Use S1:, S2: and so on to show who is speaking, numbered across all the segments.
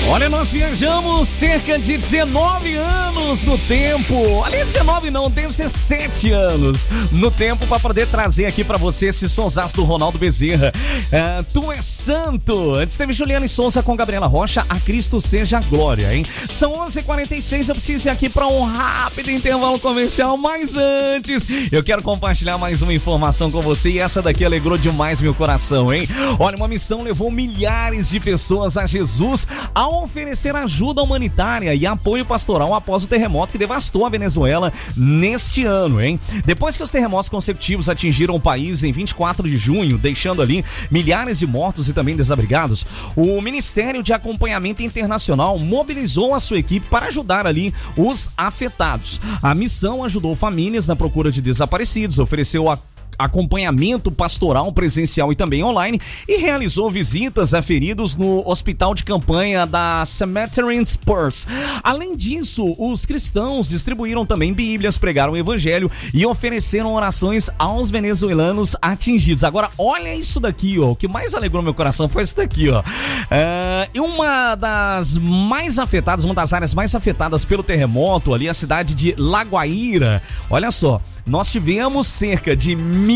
S1: Olha, nós viajamos cerca de 19 anos no tempo. Ali 19 não, 17 anos no tempo para poder trazer aqui para você esse sonsaço do Ronaldo Bezerra. Tu és santo. Antes teve Juliana Sonsa com Gabriela Rocha, a Cristo seja a glória, hein? São 11h46, eu preciso ir aqui para um rápido intervalo comercial, mas antes eu quero compartilhar mais uma informação com você e essa daqui alegrou demais meu coração, hein? Olha, uma missão levou milhares de pessoas a Jesus ao oferecer ajuda humanitária e apoio pastoral após o terremoto que devastou a Venezuela neste ano, hein? Depois que os terremotos consecutivos atingiram o país em 24 de junho, deixando ali milhares de mortos e também desabrigados, o Ministério de Acompanhamento Internacional mobilizou a sua equipe para ajudar ali os afetados. A missão ajudou famílias na procura de desaparecidos, ofereceu acompanhamento pastoral presencial e também online e realizou visitas a feridos no hospital de campanha da Cemetery Spurs. Além disso, os cristãos distribuíram também bíblias, pregaram o evangelho e ofereceram orações aos venezuelanos atingidos. Agora, olha isso daqui, ó. O que mais alegrou meu coração foi isso daqui, ó. E uma das áreas mais afetadas pelo terremoto, ali a cidade de La Guaira, olha só, nós tivemos cerca de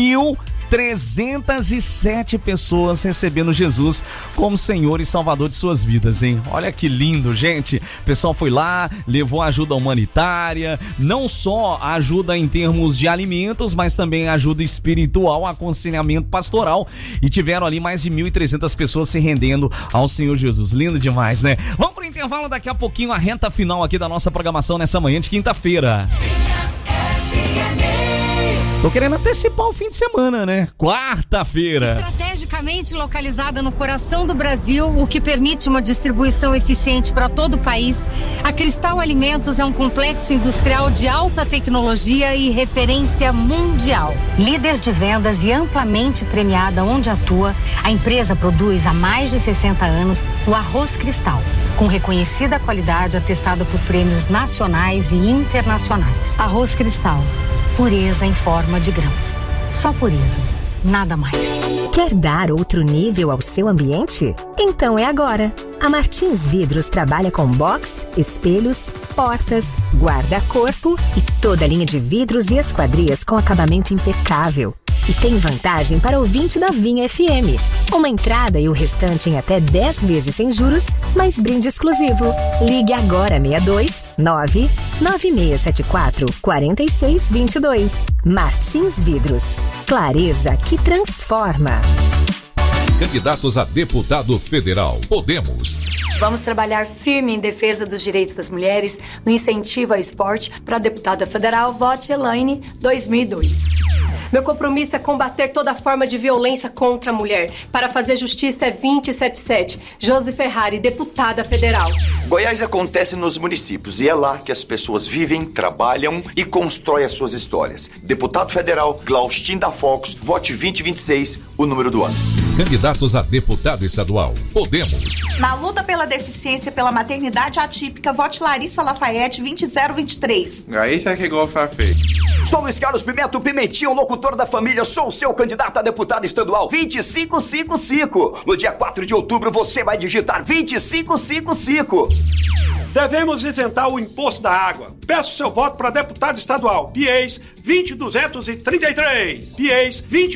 S1: 1.307 pessoas recebendo Jesus como Senhor e Salvador de suas vidas, hein? Olha que lindo, gente. O pessoal foi lá, levou ajuda humanitária, não só ajuda em termos de alimentos, mas também ajuda espiritual, aconselhamento pastoral, e tiveram ali mais de 1.300 pessoas se rendendo ao Senhor Jesus. Lindo demais, né? Vamos pro intervalo, daqui a pouquinho a reta final aqui da nossa programação nessa manhã de quinta-feira. Tô querendo antecipar o fim de semana, né? Quarta-feira.
S2: Estrategicamente localizada no coração do Brasil, o que permite uma distribuição eficiente para todo o país, a Cristal Alimentos é um complexo industrial de alta tecnologia e referência mundial. Líder de vendas e amplamente premiada onde atua, a empresa produz há mais de 60 anos o arroz Cristal, com reconhecida qualidade atestada por prêmios nacionais e internacionais. Arroz Cristal. Pureza em forma de grãos. Só pureza, nada mais.
S3: Quer dar outro nível ao seu ambiente? Então é agora. A Martins Vidros trabalha com box, espelhos, portas, guarda-corpo e toda a linha de vidros e esquadrias com acabamento impecável. E tem vantagem para ouvinte da Vinha FM. Uma entrada e o restante em até 10 vezes sem juros, mais brinde exclusivo. Ligue agora 629-9674-4622. Martins Vidros. Clareza que transforma.
S4: Candidatos a deputado federal. Podemos.
S5: Vamos trabalhar firme em defesa dos direitos das mulheres, no incentivo ao esporte. Para a deputada federal, vote Elaine 2002.
S6: Meu compromisso é combater toda forma de violência contra a mulher. Para fazer justiça é 277. Josi Ferrari, deputada federal.
S7: Goiás acontece nos municípios e é lá que as pessoas vivem, trabalham e constroem as suas histórias. Deputado federal, Glaustin da Fox, vote 2026, o número do ano.
S4: Candidatos a deputado estadual. Podemos.
S8: Na luta pela deficiência pela maternidade atípica, vote Larissa Lafayette 20023.
S9: Aí você que gosta feio.
S10: Sou Luiz Carlos Pimenta, o Pimentinho, locutor da família. Sou o seu candidato a deputado estadual 2555. No dia 4 de outubro você vai digitar 2555.
S11: Devemos isentar o imposto da água. Peço seu voto para deputado estadual. PIEs 20233. PIEs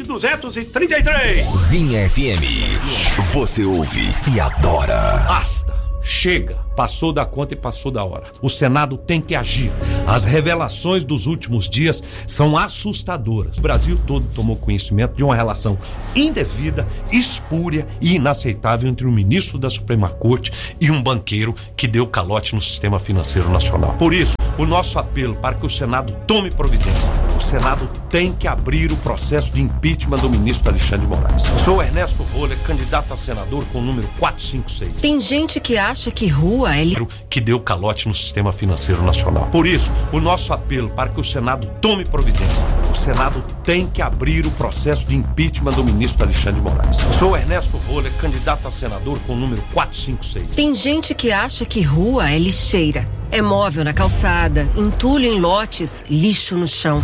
S11: 20233.
S12: Vinha FM. Você ouve e adora.
S13: Basta. Chega. Passou da conta e passou da hora. O Senado tem que agir. As revelações dos últimos dias são assustadoras. O Brasil todo tomou conhecimento de uma relação indevida, espúria e inaceitável entre o ministro da Suprema Corte e um banqueiro que deu calote no sistema financeiro nacional. Por isso, o nosso apelo para que o Senado tome providência. O Senado tem que abrir o processo de impeachment do ministro Alexandre de Moraes. Sou Ernesto Roller, candidato a senador com o número 456.
S2: Tem gente que acha que rua
S13: que deu calote no sistema financeiro nacional. Por isso, o nosso apelo para que o Senado tome providência. O Senado tem que abrir o processo de impeachment do ministro Alexandre de Moraes. Sou Ernesto Roller, candidato a senador com o número 456.
S2: Tem gente que acha que rua é lixeira. É móvel na calçada, entulho em lotes, lixo no chão.